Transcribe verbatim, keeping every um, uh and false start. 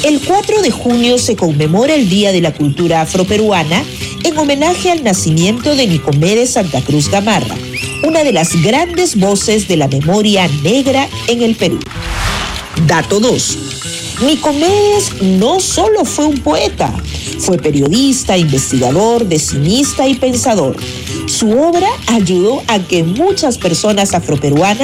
El cuatro de junio se conmemora el Día de la Cultura Afroperuana en homenaje al nacimiento de Nicomedes Santa Cruz Gamarra, una de las grandes voces de la memoria negra en el Perú. Dato dos. Nicomedes no solo fue un poeta, fue periodista, investigador, decimista y pensador. Su obra ayudó a que muchas personas afroperuanas